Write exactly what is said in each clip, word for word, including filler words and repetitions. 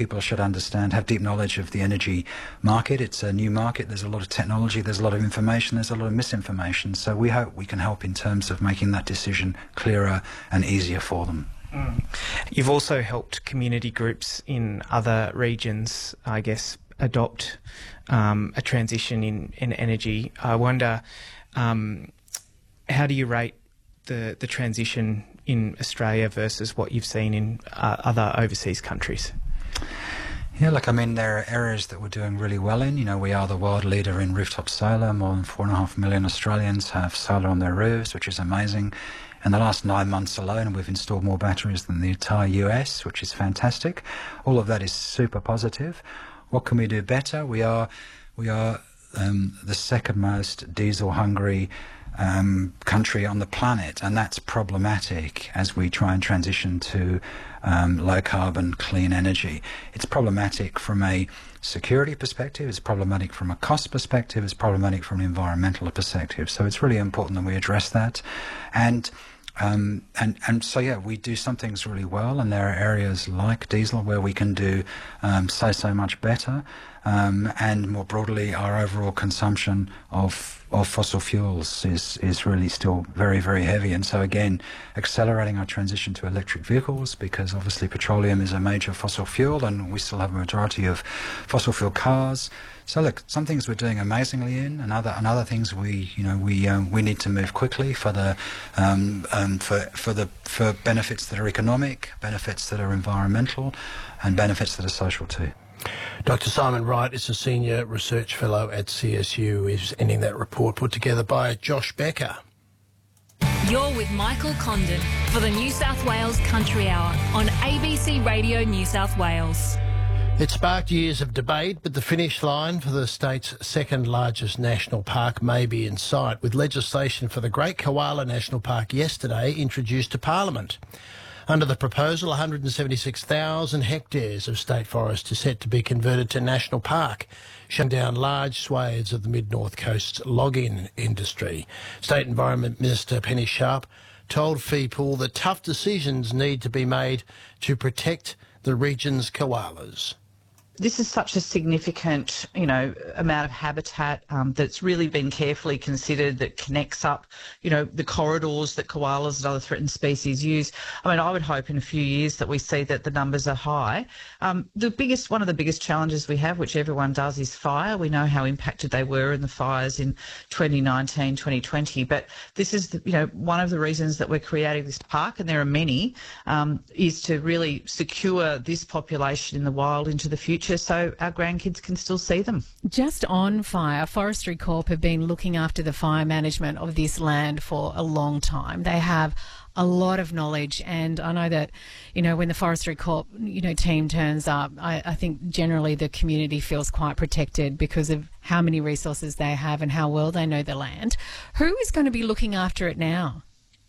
people should understand, have deep knowledge of the energy market. It's a new market. There's a lot of technology. There's a lot of information. There's a lot of misinformation. So we hope we can help in terms of making that decision clearer and easier for them. Mm. You've also helped community groups in other regions, I guess, adopt um, a transition in, in energy. I wonder, um, how do you rate the, the transition in Australia versus what you've seen in uh, other overseas countries? Yeah, look, I mean, there are areas that we're doing really well in. You know, we are the world leader in rooftop solar. More than four and a half million Australians have solar on their roofs, which is amazing. In the last nine months alone, we've installed more batteries than the entire U S, which is fantastic. All of that is super positive. What can we do better? We are, we are um, the second most diesel-hungry Um, country on the planet, and that's problematic as we try and transition to um, low carbon clean energy. It's problematic from a security perspective, it's problematic from a cost perspective, it's problematic from an environmental perspective. So it's really important that we address that. And Um, and, and so, yeah, we do some things really well, and there are areas like diesel where we can do um, so, so much better. Um, and more broadly, our overall consumption of, of fossil fuels is, is really still very, very heavy. And so, again, accelerating our transition to electric vehicles, because obviously petroleum is a major fossil fuel, and we still have a majority of fossil fuel cars. So look, some things we're doing amazingly in, and other and other things we, you know, we um, we need to move quickly for the um, um, for for the for benefits that are economic, benefits that are environmental, and benefits that are social too. Doctor Simon Wright is a Senior Research Fellow at C S U. Is ending that report put together by Josh Becker. You're with Michael Condon for the New South Wales Country Hour on A B C Radio New South Wales. It sparked years of debate, but the finish line for the state's second largest national park may be in sight, with legislation for the Great Koala National Park yesterday introduced to Parliament. Under the proposal, one hundred seventy-six thousand hectares of state forest is set to be converted to national park, shutting down large swathes of the mid-north coast's logging industry. State Environment Minister Penny Sharp told FEPL that tough decisions need to be made to protect the region's koalas. This is such a significant, you know, amount of habitat um, that's really been carefully considered, that connects up, you know, the corridors that koalas and other threatened species use. I mean, I would hope in a few years that we see that the numbers are high. Um, the biggest, one of the biggest challenges we have, which everyone does, is fire. We know how impacted they were in the fires in twenty nineteen, twenty twenty. But this is, the, you know, one of the reasons that we're creating this park, and there are many, um, is to really secure this population in the wild into the future, so our grandkids can still see them. Just on fire, Forestry Corp have been looking after the fire management of this land for a long time. They have a lot of knowledge, and I know that, you know, when the Forestry Corp, you know, team turns up, I, I think generally the community feels quite protected because of how many resources they have and how well they know the land. Who is going to be looking after it now?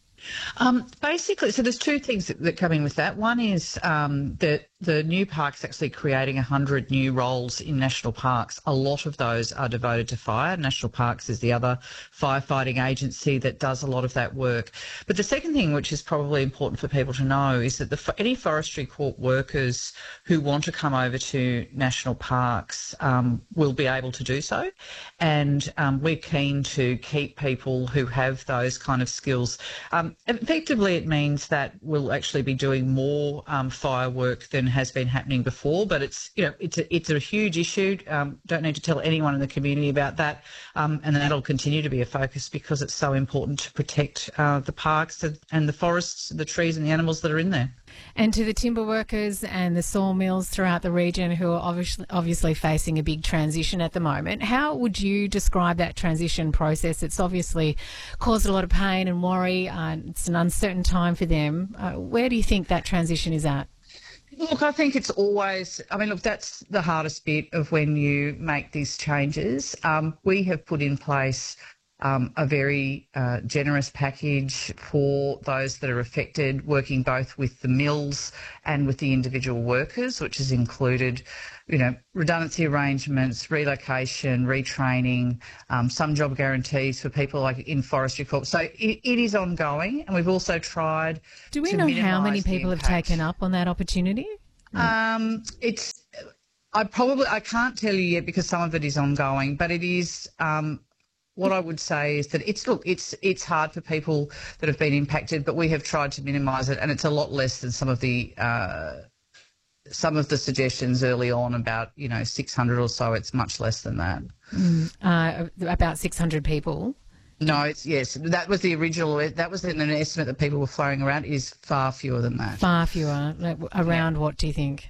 Um, basically, so there's two things that, that come in with that. One is um, that the new park's actually creating one hundred new roles in national parks. A lot of those are devoted to fire. National Parks is the other firefighting agency that does a lot of that work. But the second thing, which is probably important for people to know, is that the, any Forestry Corp workers who want to come over to national parks um, will be able to do so. And um, we're keen to keep people who have those kind of skills. Um, effectively, it means that we'll actually be doing more um, fire work than has been happening before, but it's, you know, it's a, it's a huge issue. Um, don't need to tell anyone in the community about that, um, and that'll continue to be a focus because it's so important to protect uh, the parks and the forests, the trees and the animals that are in there. And to the timber workers and the sawmills throughout the region who are obviously, obviously facing a big transition at the moment, how would you describe that transition process? It's obviously caused a lot of pain and worry. Uh, it's an uncertain time for them. Uh, where do you think that transition is at? Look, I think it's always, I mean, look, that's the hardest bit of when you make these changes. Um, we have put in place Um, a very uh, generous package for those that are affected, working both with the mills and with the individual workers, which has included, you know, redundancy arrangements, relocation, retraining, um, some job guarantees for people like in Forestry Corp. So it, it is ongoing, and we've also tried. Do we to know how many minimise the people have impact. taken up on that opportunity? Um, it's, I probably, I can't tell you yet because some of it is ongoing, but it is, um, what I would say is that it's, look, it's, it's hard for people that have been impacted, but we have tried to minimise it, and it's a lot less than some of the, uh, some of the suggestions early on about, you know, six hundred or so. It's much less than that. Mm, uh, about six hundred people. No, it's, yes, that was the original, that was an estimate that people were throwing around. It is far fewer than that. Far fewer. Like, around yeah. What do you think?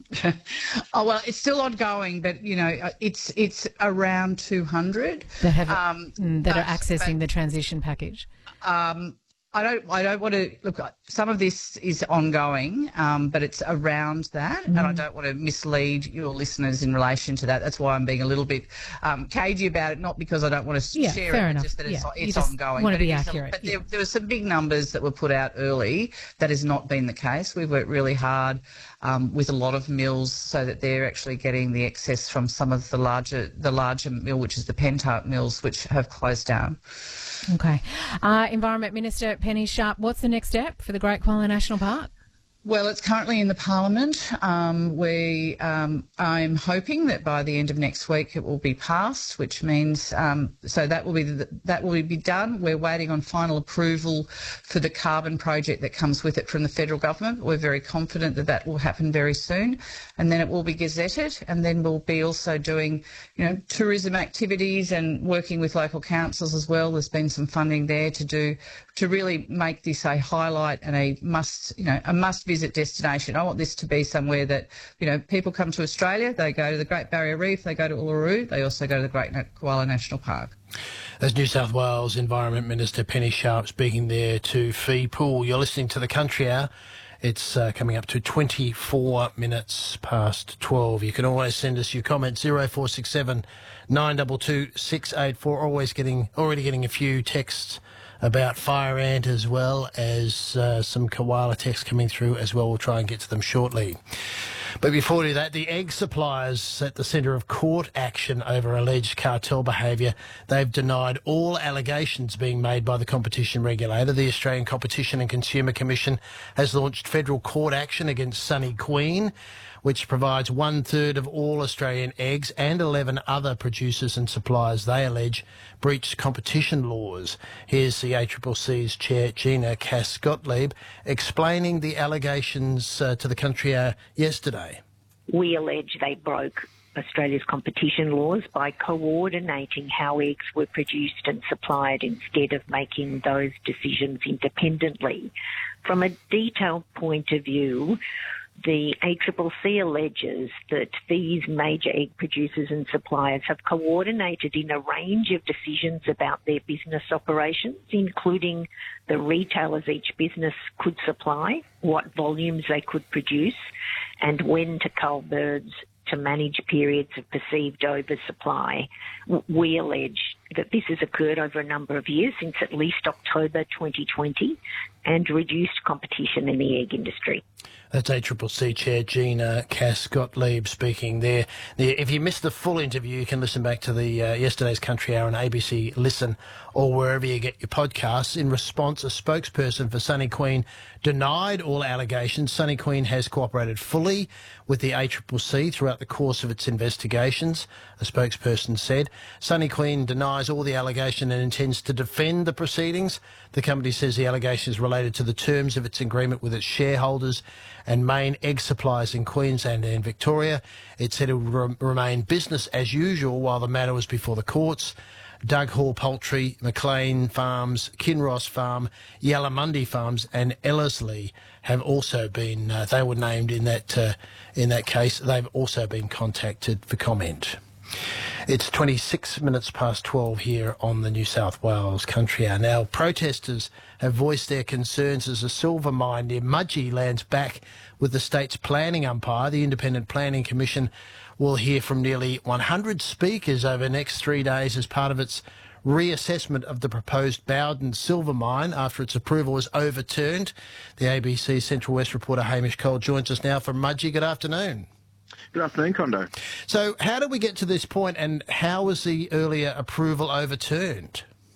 Oh, well, it's still ongoing, but, you know, it's it's around two hundred. That, have, um, that but, are accessing but, the transition package. Um, I don't. I don't want to look. Some of this is ongoing, um, but it's around that, mm. and I don't want to mislead your listeners in relation to that. That's why I'm being a little bit um, cagey about it. Not because I don't want to yeah, share fair it, enough. just that it's, yeah. it's just ongoing. Want to but be it accurate. A, but yeah. there, there were some big numbers that were put out early. That has not been the case. We've worked really hard um, with a lot of mills so that they're actually getting the excess from some of the larger, the larger mill, which is the Pentart mills, which have closed down. Okay. Uh, Environment Minister Penny Sharp, what's the next step for the Great Koala National Park? Well, it's currently in the Parliament. Um, we, um, I'm hoping that by the end of next week it will be passed, which means um, so that will be the, that will be done. We're waiting on final approval for the carbon project that comes with it from the federal government. We're very confident that that will happen very soon, and then it will be gazetted, and then we'll be also doing, you know, tourism activities and working with local councils as well. There's been some funding there to do to really make this a highlight and a must, you know, a must visit destination. I want this to be somewhere that, you know, people come to Australia, they go to the Great Barrier Reef, they go to Uluru, they also go to the Great Koala National Park. As New South Wales Environment Minister Penny Sharp speaking there to Fee Poole. You're listening to the Country Hour. It's uh, coming up to twenty-four minutes past twelve. You can always send us your comments, zero four six seven nine two two six eight four. Always getting, already getting a few texts about fire ant as well as uh, some koala texts coming through as well. We'll try and get to them shortly. But before we do that, the egg suppliers at the centre of court action over alleged cartel behaviour, they've denied all allegations being made by the competition regulator. The Australian Competition and Consumer Commission has launched federal court action against Sunny Queen, which provides one-third of all Australian eggs, and eleven other producers and suppliers they allege breached competition laws. Here's the A C C C's chair, Gina Cass-Gottlieb, explaining the allegations uh, to the Country Hour yesterday. We allege they broke Australia's competition laws by coordinating how eggs were produced and supplied instead of making those decisions independently. From a detailed point of view, the A C C C alleges that these major egg producers and suppliers have coordinated in a range of decisions about their business operations, including the retailers each business could supply, what volumes they could produce, and when to cull birds to manage periods of perceived oversupply. We allege that this has occurred over a number of years, since at least October twenty twenty, and reduced competition in the egg industry. That's A C C C Chair Gina Cass-Gottlieb speaking there. If you missed the full interview, you can listen back to the uh, yesterday's Country Hour on A B C Listen or wherever you get your podcasts. In response, a spokesperson for Sunny Queen denied all allegations. Sunny Queen has cooperated fully with the A C C C throughout the course of its investigations, a spokesperson said. Sunny Queen denies all the allegation and intends to defend the proceedings. The company says the allegations related to the terms of its agreement with its shareholders and main egg suppliers in Queensland and Victoria. It said it would re- remain business as usual while the matter was before the courts. Doug Hall Poultry, McLean Farms, Kinross Farm, Yallamundi Farms and Ellerslie have also been, uh, they were named in that, uh, in that case. They've also been contacted for comment. It's twenty-six minutes past twelve here on the New South Wales Country Hour. Now, protesters have voiced their concerns as a silver mine near Mudgee lands back with the state's planning umpire. The Independent Planning Commission will hear from nearly one hundred speakers over the next three days as part of its reassessment of the proposed Bowden silver mine after its approval was overturned. The A B C Central West reporter Hamish Cole joins us now from Mudgee. Good afternoon. Good afternoon, Condo. So how did we get to this point, and how was the earlier approval overturned?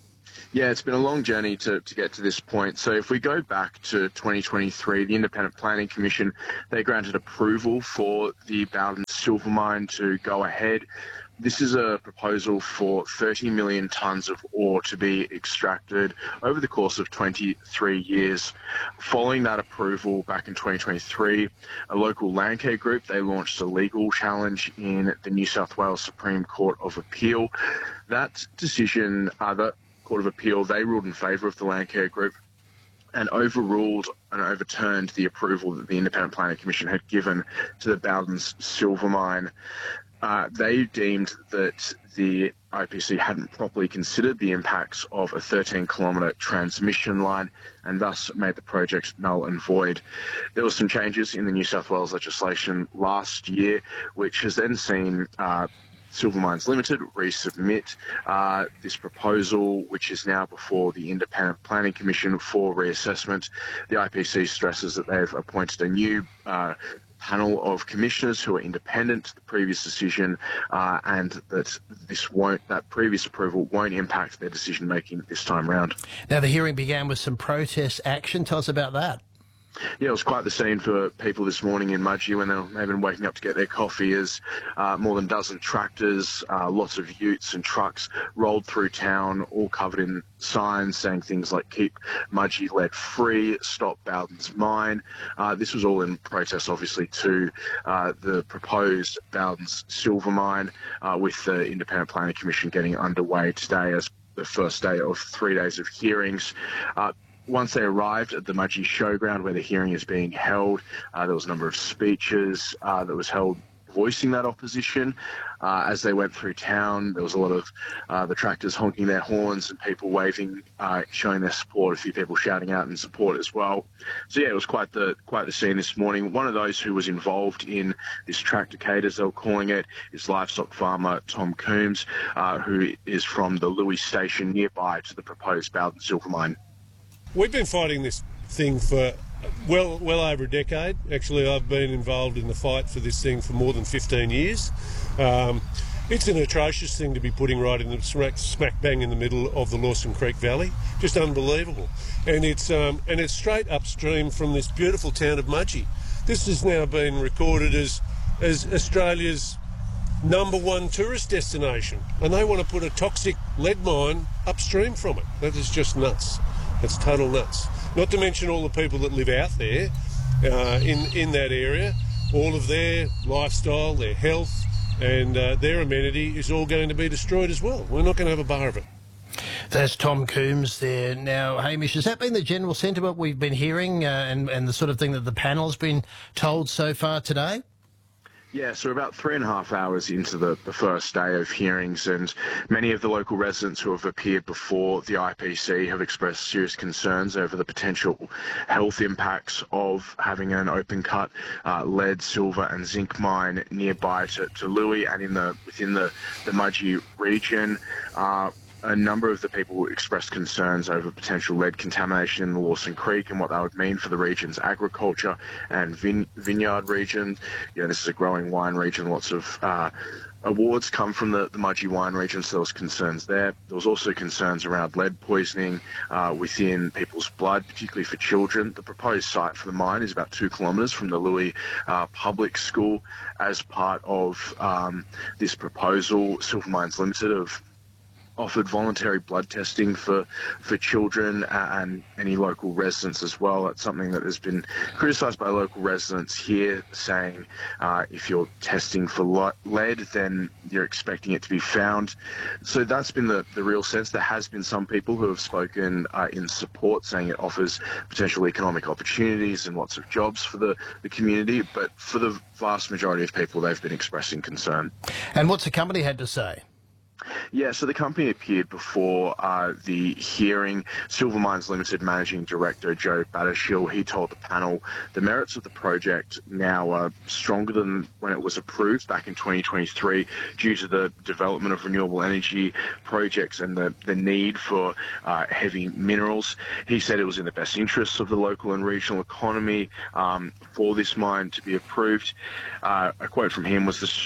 Yeah, it's been a long journey to, to get to this point. So if we go back to twenty twenty-three, the Independent Planning Commission, they granted approval for the Bowden Silver Mine to go ahead. This is a proposal for thirty million tonnes of ore to be extracted over the course of twenty-three years. Following that approval back in twenty twenty-three, a local landcare group, they launched a legal challenge in the New South Wales Supreme Court of Appeal. That decision, uh, that Court of Appeal, they ruled in favour of the landcare group and overruled and overturned the approval that the Independent Planning Commission had given to the Bowden's silver mine. Uh, they deemed that the I P C hadn't properly considered the impacts of a thirteen kilometre transmission line and thus made the project null and void. There were some changes in the New South Wales legislation last year, which has then seen uh, Silver Mines Limited resubmit uh, this proposal, which is now before the Independent Planning Commission for reassessment. The I P C stresses that they've appointed a new uh, panel of commissioners who are independent to the previous decision, uh, and that this won't, that previous approval won't impact their decision making this time round. Now, the hearing began with some protest action. Tell us about that. Yeah, it was quite the scene for people this morning in Mudgee when they were maybe waking up to get their coffee, as uh, more than a dozen tractors, uh, lots of utes and trucks rolled through town, all covered in signs saying things like "Keep Mudgee Lead Free," "Stop Bowden's Mine." Uh, this was all in protest, obviously, to uh, the proposed Bowden's silver mine, uh, with the Independent Planning Commission getting underway today as the first day of three days of hearings. Uh, Once they arrived at the Mudgee Showground where the hearing is being held, uh, there was a number of speeches uh, that was held voicing that opposition. Uh, as they went through town, there was a lot of uh, the tractors honking their horns and people waving, uh, showing their support, a few people shouting out in support as well. So yeah, it was quite the quite the scene this morning. One of those who was involved in this tractorcade, as they were calling it, is livestock farmer Tom Coombs, uh, who is from the Louis station nearby to the proposed Bowden silver mine. We've been fighting this thing for well well over a decade. Actually, I've been involved in the fight for this thing for more than fifteen years. Um, it's an atrocious thing to be putting right in the smack, smack bang in the middle of the Lawson Creek Valley. Just unbelievable. And it's um, and it's straight upstream from this beautiful town of Mudgee. This has now been recorded as as Australia's number one tourist destination, and they want to put a toxic lead mine upstream from it. That is just nuts. It's total nuts. Not to mention all the people that live out there uh, in, in that area. All of their lifestyle, their health and uh, their amenity is all going to be destroyed as well. We're not going to have a bar of it. That's Tom Coombs there. Now, Hamish, has that been the general sentiment we've been hearing uh, and, and the sort of thing that the panel's been told so far today? Yeah, so about three and a half hours into the, the first day of hearings, and many of the local residents who have appeared before the I P C have expressed serious concerns over the potential health impacts of having an open-cut uh, lead, silver and zinc mine nearby to, to Louis and in the within the, the Mudgee region. Uh, A number of the people expressed concerns over potential lead contamination in the Lawson Creek and what that would mean for the region's agriculture and vine- vineyard region. You know, this is a growing wine region. Lots of uh, awards come from the, the Mudgee wine region, so there was concerns there. There was also concerns around lead poisoning uh, within people's blood, particularly for children. The proposed site for the mine is about two kilometres from the Louis uh, Public School. As part of um, this proposal, Silver Mines Limited have offered voluntary blood testing for for children and any local residents as well. That's something that has been criticised by local residents here, saying uh, if you're testing for lead, then you're expecting it to be found. So that's been the, the real sense. There has been some people who have spoken uh, in support, saying it offers potential economic opportunities and lots of jobs for the, the community, but for the vast majority of people, they've been expressing concern. And what's the company had to say? Yeah, so the company appeared before uh, the hearing. Silver Mines Limited Managing Director Joe Battershill, he told the panel the merits of the project now are stronger than when it was approved back in twenty twenty-three due to the development of renewable energy projects and the, the need for uh, heavy minerals. He said it was in the best interests of the local and regional economy um, for this mine to be approved. Uh, a quote from him was, the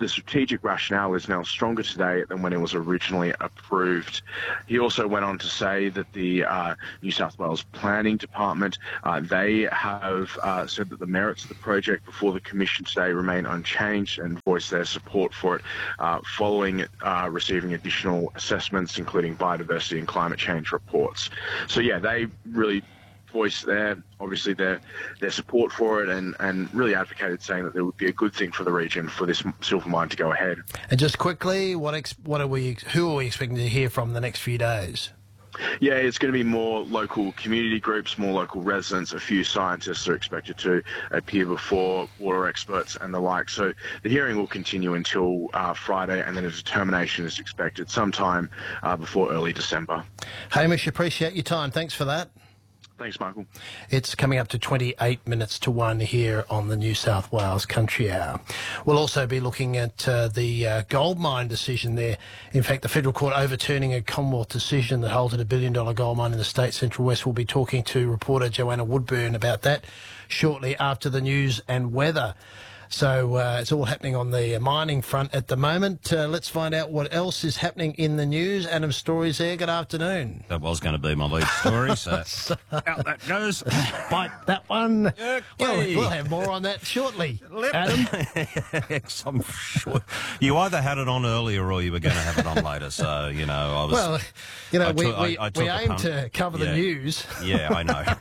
the strategic rationale is now stronger today than when it was originally approved. He also went on to say that the uh, New South Wales Planning Department, uh, they have uh, said that the merits of the project before the Commission today remain unchanged and voiced their support for it uh, following uh, receiving additional assessments, including biodiversity and climate change reports. So yeah, they really voiced their, obviously their their support for it and, and really advocated, saying that there would be a good thing for the region for this silver mine to go ahead. And just quickly, what ex- what are we? Who are we expecting to hear from the next few days? Yeah, it's going to be more local community groups, more local residents. A few scientists are expected to appear before, water experts and the like. So the hearing will continue until uh, Friday, and then a determination is expected sometime uh, before early December. Hamish, appreciate your time. Thanks for that. Thanks, Michael. It's coming up to twenty-eight minutes to one here on the New South Wales Country Hour. We'll also be looking at uh, the uh, gold mine decision there. In fact, the Federal Court overturning a Commonwealth decision that halted a billion dollar gold mine in the state Central West. We'll be talking to reporter Joanna Woodburn about that shortly after the news and weather. So uh, it's all happening on the mining front at the moment. Uh, let's find out what else is happening in the news. Adam Story's there. Good afternoon. That was going to be my lead story, so out that goes. Bite that one. Okay. Well, we'll have more on that shortly, Adam. Yes, I'm sure. You either had it on earlier or you were going to have it on later. So, you know, I was... Well, you know, I we, took, we, I, I we took aim to cover yeah. the news. Yeah, I know.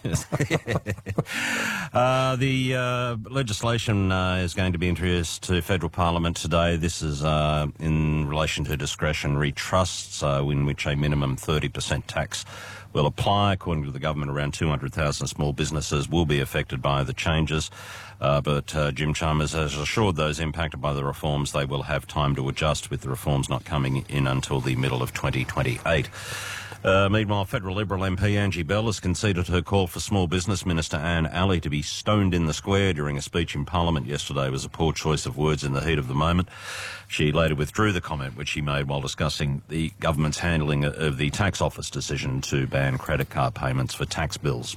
uh, the uh, legislation uh, is going to be introduced to Federal Parliament today. This is uh, in relation to discretionary trusts, uh, in which a minimum thirty percent tax will apply. According to the government, around two hundred thousand small businesses will be affected by the changes. Uh, but uh, Jim Chalmers has assured those impacted by the reforms they will have time to adjust, with the reforms not coming in until the middle of twenty twenty-eight. Uh, meanwhile, federal Liberal M P Angie Bell has conceded her call for Small Business Minister Anne Alley to be stoned in the square during a speech in Parliament yesterday was a poor choice of words in the heat of the moment. She later withdrew the comment which she made while discussing the government's handling of the Tax Office decision to ban credit card payments for tax bills.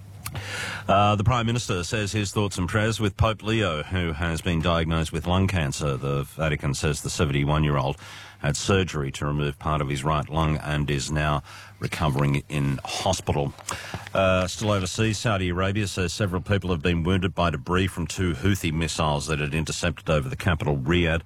Uh, the Prime Minister says his thoughts and prayers with Pope Leo, who has been diagnosed with lung cancer. The Vatican says the seventy-one-year-old had surgery to remove part of his right lung and is now recovering in hospital. Uh, still overseas, Saudi Arabia says several people have been wounded by debris from two Houthi missiles that had intercepted over the capital, Riyadh.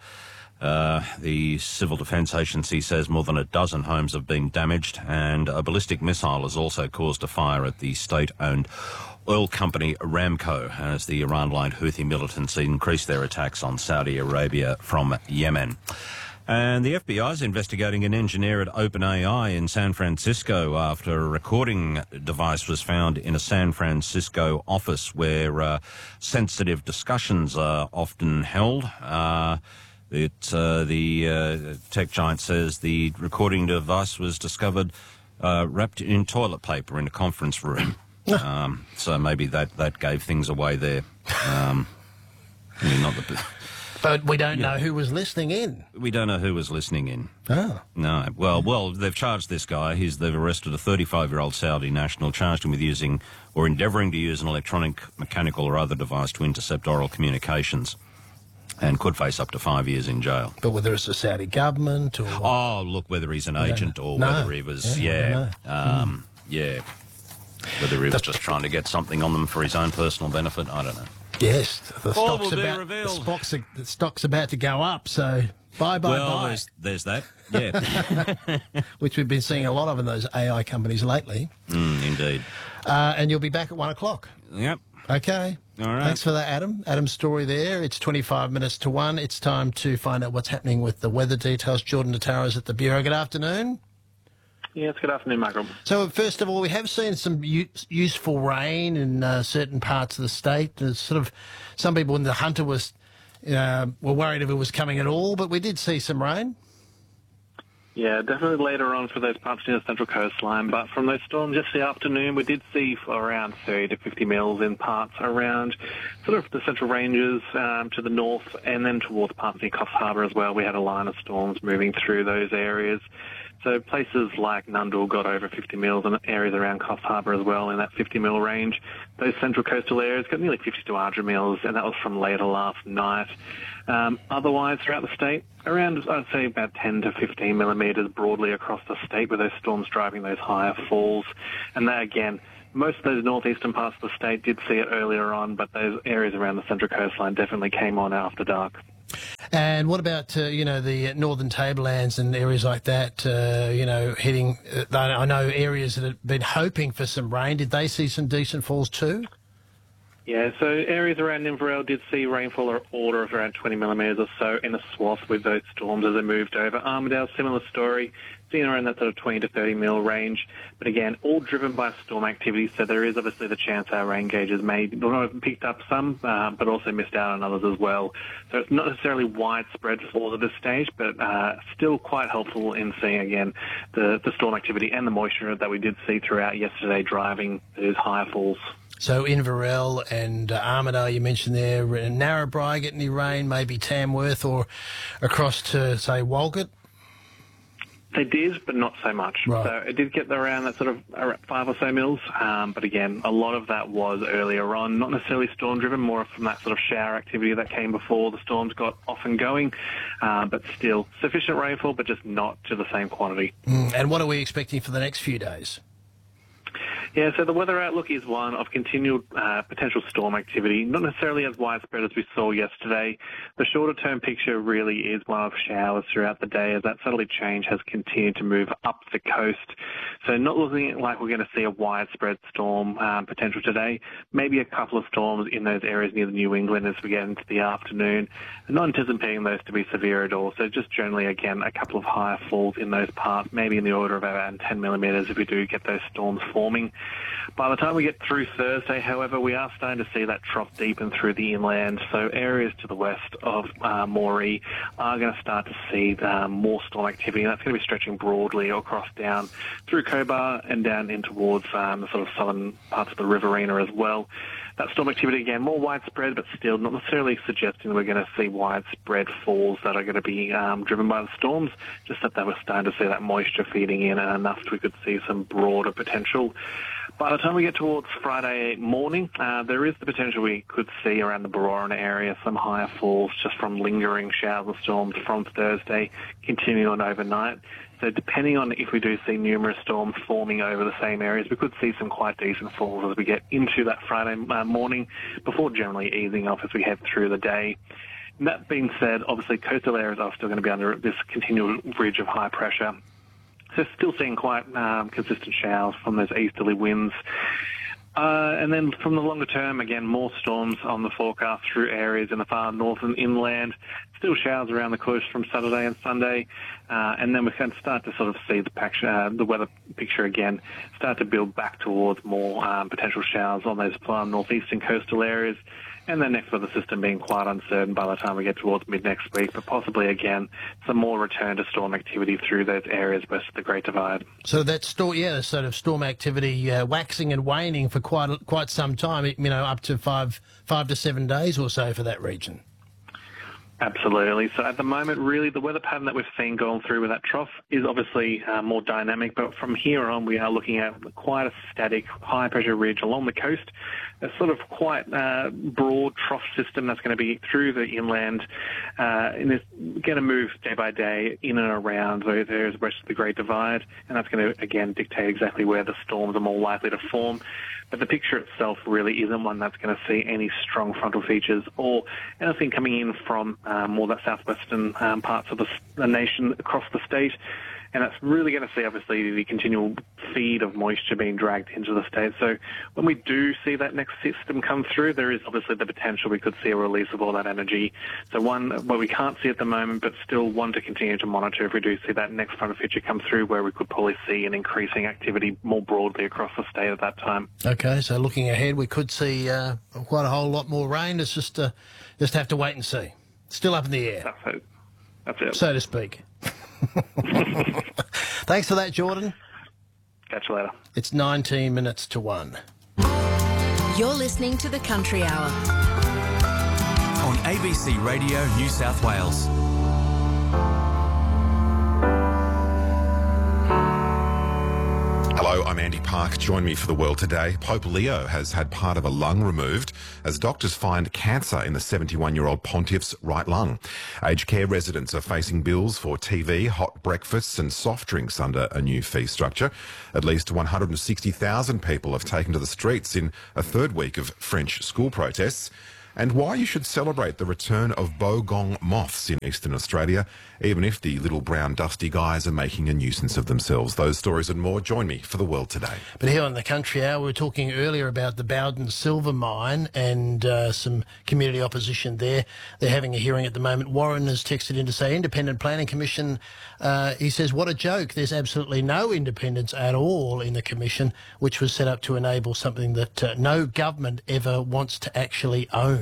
Uh, the Civil Defence Agency says more than a dozen homes have been damaged, and a ballistic missile has also caused a fire at the state-owned oil company Aramco as the Iran-aligned Houthi militants increased their attacks on Saudi Arabia from Yemen. And the F B I is investigating an engineer at OpenAI in San Francisco after a recording device was found in a San Francisco office where uh, sensitive discussions are often held. Uh, It, uh, the uh, tech giant says the recording device was discovered uh, wrapped in toilet paper in a conference room. um, so maybe that, that gave things away there. Um, I mean, not the, But we don't Yeah. know who was listening in. we don't know who was listening in. Oh. No. Well, well, they've charged this guy. He's they've arrested a thirty-five-year-old Saudi national, charged him with using or endeavouring to use an electronic, mechanical or other device to intercept oral communications, and could face up to five years in jail. But whether it's the Saudi government or... What? Oh, look, whether he's an agent or No. whether he was, Yeah, yeah, um, yeah, whether he was just trying to get something on them for his own personal benefit, I don't know. Yes, the All stock's, will be about, the, revealed. stock's, the stock's about to go up, so bye, bye, well, bye. there's, there's that, yeah. Which we've been seeing a lot of in those A I companies lately. mm, indeed. Uh, and you'll be back at one o'clock. Yep. Okay. All right. Thanks for that, Adam. Adam's story there. It's twenty-five minutes to one. It's time to find out what's happening with the weather details. Jordan Nataro's at the Bureau. Good afternoon. Yes, good afternoon, Michael. So, first of all, we have seen some u- useful rain in uh, certain parts of the state. There's sort of some people in the Hunter was uh, were worried if it was coming at all, but we did see some rain. Yeah, definitely later on for those parts near the Central Coastline. But from those storms yesterday afternoon, we did see around thirty to fifty mils in parts around sort of the Central Ranges um, to the north, and then towards parts near Coffs Harbour as well. We had a line of storms moving through those areas. So places like Nundle got over fifty mils, and areas around Coffs Harbour as well in that fifty mil range. those central coastal areas got nearly fifty to one hundred mils, and that was from later last night. Um, otherwise, throughout the state, around, I'd say, about ten to fifteen millimetres broadly across the state, with those storms driving those higher falls. And that, again, most of those northeastern parts of the state did see it earlier on, but those areas around the central coastline definitely came on after dark. And what about, uh, you know, the northern tablelands and areas like that, uh, you know, hitting, uh, I know areas that have been hoping for some rain. Did they see some decent falls too? Yeah, so areas around Inverell did see rainfall or order of around twenty millimetres or so in a swath with those storms as they moved over. Armidale, similar story, seeing around that sort of twenty to thirty mil range. But again, all driven by storm activity, so there is obviously the chance our rain gauges may not have picked up some, uh, but also missed out on others as well. So it's not necessarily widespread falls at this stage, but uh, still quite helpful in seeing, again, the, the storm activity and the moisture that we did see throughout yesterday driving those higher falls. So Inverell and uh, Armidale, you mentioned there, Narrabri get any rain, maybe Tamworth or across to, say, Walgett? They did, but not so much. Right. So it did get around that sort of five or so mils, um, but again, a lot of that was earlier on, not necessarily storm-driven, more from that sort of shower activity that came before the storms got off and going, uh, but still sufficient rainfall, but just not to the same quantity. Mm. And what are we expecting for the next few days? Yeah, so the weather outlook is one of continued uh, potential storm activity, not necessarily as widespread as we saw yesterday. The shorter-term picture really is one of showers throughout the day as that southerly change has continued to move up the coast. So not looking like we're going to see a widespread storm um, potential today. Maybe a couple of storms in those areas near the New England as we get into the afternoon. And not anticipating those to be severe at all. So just generally, again, a couple of higher falls in those parts, maybe in the order of around ten millimetres if we do get those storms forming. By the time we get through Thursday, however, we are starting to see that trough deepen through the inland. So areas to the west of uh, Moree are going to start to see uh, more storm activity, and that's going to be stretching broadly across down through Cobar and down in towards um, the sort of southern parts of the Riverina as well. That storm activity, again, more widespread, but still not necessarily suggesting we're going to see widespread falls that are going to be um, driven by the storms, just that they were starting to see that moisture feeding in and enough we could see some broader potential. By the time we get towards Friday morning, uh, there is the potential we could see around the Berowra area some higher falls just from lingering showers and storms from Thursday, continuing on overnight. So depending on if we do see numerous storms forming over the same areas, we could see some quite decent falls as we get into that Friday uh, morning before generally easing off as we head through the day. And that being said, obviously coastal areas are still going to be under this continual ridge of high pressure. So still seeing quite um, consistent showers from those easterly winds. Uh, and then from the longer term, again, more storms on the forecast through areas in the far northern inland. Still showers around the coast from Saturday and Sunday. Uh, and then we can start to sort of see the, picture, uh, the weather picture again start to build back towards more um, potential showers on those far northeastern coastal areas. And then next weather system being quite uncertain by the time we get towards mid-next week, but possibly, again, some more return to storm activity through those areas west of the Great Divide. So that storm, yeah, sort of storm activity uh, waxing and waning for quite quite some time, you know, up to five five to seven days or so for that region. Absolutely. So at the moment, really, the weather pattern that we've seen going through with that trough is obviously uh, more dynamic, but from here on, we are looking at quite a static, high-pressure ridge along the coast, a sort of quite uh, broad trough system that's going to be through the inland, uh, and it's going to move day by day in and around those areas west of the Great Divide, and that's going to, again, dictate exactly where the storms are more likely to form. But the picture itself really isn't one that's going to see any strong frontal features or anything coming in from um, more that southwestern um, parts of the, the nation across the state. And that's really going to see, obviously, the continual feed of moisture being dragged into the state. So when we do see that next system come through, there is obviously the potential we could see a release of all that energy. So one where we can't see at the moment, but still one to continue to monitor if we do see that next frontal feature come through, where we could probably see an increasing activity more broadly across the state at that time. Okay, so looking ahead, we could see uh, quite a whole lot more rain. It's just, uh, just have to wait and see. Still up in the air. That's it. That's it. So to speak. Thanks for that, Jordan. Catch you later. It's nineteen minutes to one. You're listening to the Country Hour on A B C Radio New South Wales. Hello, Hello, I'm Andy Park. Join me for The World Today. Pope Leo has had part of a lung removed as doctors find cancer in the seventy-one-year-old pontiff's right lung. Aged care residents are facing bills for T V, hot breakfasts and soft drinks under a new fee structure. At least one hundred sixty thousand people have taken to the streets in a third week of French school protests. And why you should celebrate the return of bogong moths in Eastern Australia, even if the little brown dusty guys are making a nuisance of themselves. Those stories and more. Join me for The World Today. But here on the Country Hour, we were talking earlier about the Bowden Silver Mine and uh, some community opposition there. They're having a hearing at the moment. Warren has texted in to say, Independent Planning Commission, uh, he says, what a joke. There's absolutely no independence at all in the Commission, which was set up to enable something that uh, no government ever wants to actually own.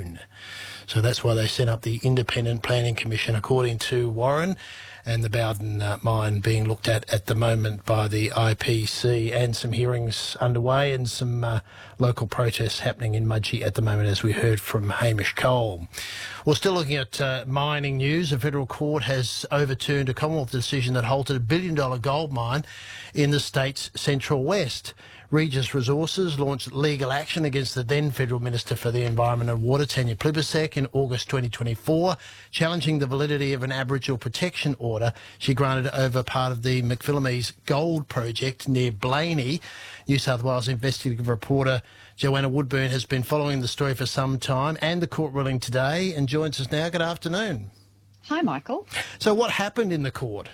So that's why they set up the Independent Planning Commission, according to Warren, and the Bowden uh, mine being looked at at the moment by the I P C, and some hearings underway and some uh, local protests happening in Mudgee at the moment, as we heard from Hamish Cole. We're still looking at uh, mining news. A federal court has overturned a Commonwealth decision that halted a billion dollar gold mine in the state's central west. Regis Resources launched legal action against the then Federal Minister for the Environment and Water, Tanya Plibersek, in August twenty twenty-four, challenging the validity of an Aboriginal protection order she granted over part of the McPhillamys gold project near Blaney. New South Wales investigative reporter Joanna Woodburn has been following the story for some time and the court ruling today and joins us now. Good afternoon. Hi, Michael. So what happened in the court?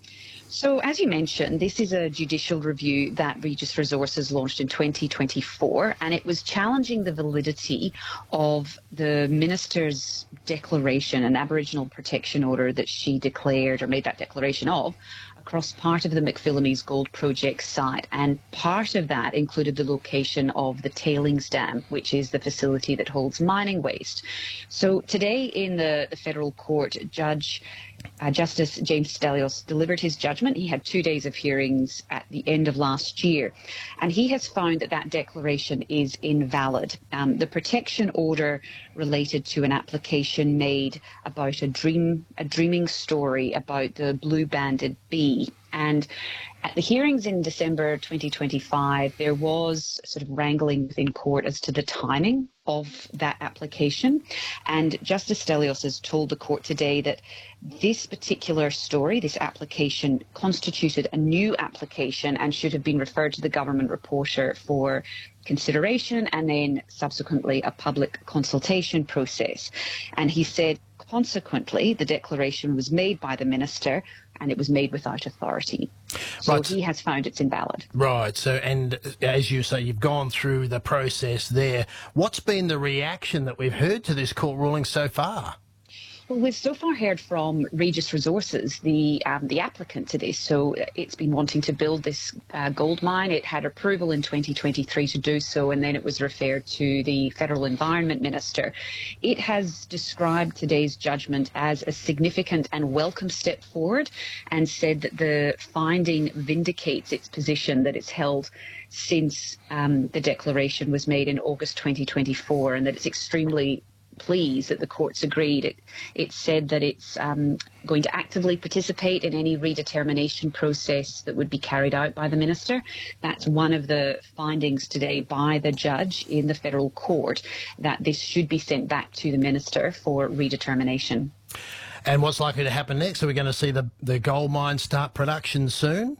So, as you mentioned, this is a judicial review that Regis Resources launched in twenty twenty-four, and it was challenging the validity of the minister's declaration, an Aboriginal protection order that she declared or made that declaration of, across part of the McPhillamys Gold Project site. And part of that included the location of the tailings dam, which is the facility that holds mining waste. So today in the, the federal court, Judge uh, Justice James Stelios delivered his judgment. He had two days of hearings at the end of last year, and he has found that that declaration is invalid. Um, the protection order related to an application made about a dream, a dreaming story about the blue-banded bee. And at the hearings in December twenty twenty-five, there was sort of wrangling within court as to the timing of that application. And Justice Stelios has told the court today that this particular story, this application, constituted a new application and should have been referred to the government reporter for consideration and then subsequently a public consultation process. And he said, consequently, the declaration was made by the minister and it was made without authority. So right. He has found it's invalid. Right. So, and as you say, you've gone through the process there. What's been the reaction that we've heard to this court ruling so far? Well, we've so far heard from Regis Resources, the um, the applicant to this. So it's been wanting to build this uh, gold mine. It had approval in twenty twenty-three to do so, and then it was referred to the Federal Environment Minister. It has described today's judgment as a significant and welcome step forward and said that the finding vindicates its position that it's held since um, the declaration was made in August twenty twenty-four, and that it's extremely pleased that the courts agreed. It, it said that it's um, going to actively participate in any redetermination process that would be carried out by the minister. That's one of the findings today by the judge in the federal court, that this should be sent back to the minister for redetermination. And what's likely to happen next? Are we going to see the, the gold mine start production soon?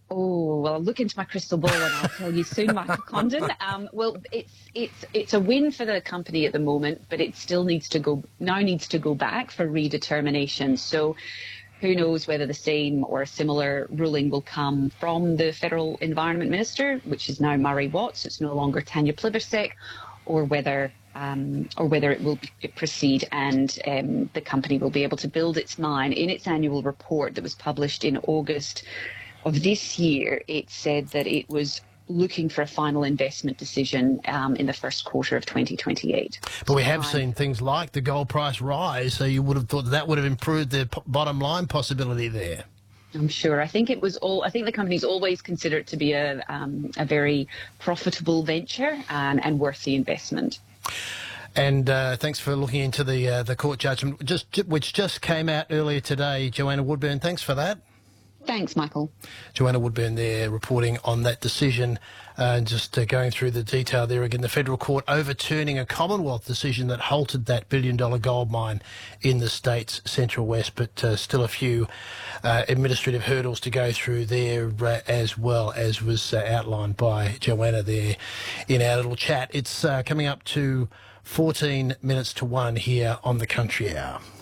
Oh, well, I'll look into my crystal ball and I'll tell you soon, Michael Condon. Um, well, it's it's it's a win for the company at the moment, but it still needs to go now needs to go back for redetermination. So who knows whether the same or a similar ruling will come from the Federal Environment Minister, which is now Murray Watts. It's no longer Tanya Plibersek, or whether um, or whether it will proceed and um, the company will be able to build its mine. In its annual report that was published in August of this year, it said that it was looking for a final investment decision um, in the first quarter of twenty twenty-eight. But we have seen things like the gold price rise, so you would have thought that, that would have improved the p- bottom line possibility there. I'm sure. I think it was all. I think the company's always considered it to be a um, a very profitable venture and, and worth the investment. And uh, thanks for looking into the uh, the court judgment, just which just came out earlier today, Joanna Woodburn. Thanks for that. Thanks, Michael. Joanna Woodburn there reporting on that decision. And uh, just uh, going through the detail there again, the federal court overturning a Commonwealth decision that halted that billion-dollar gold mine in the state's central west, but uh, still a few uh, administrative hurdles to go through there uh, as well, as was uh, outlined by Joanna there in our little chat. It's uh, coming up to fourteen minutes to one here on the Country Hour.